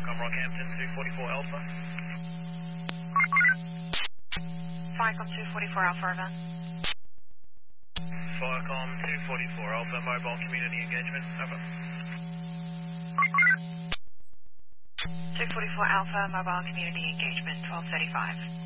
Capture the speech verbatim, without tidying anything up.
Firecom Rockhampton, two forty-four Alpha. Firecom two forty-four Alpha, over. Firecom two forty-four Alpha, mobile community engagement, over. two forty-four Alpha, mobile community engagement, twelve thirty-five.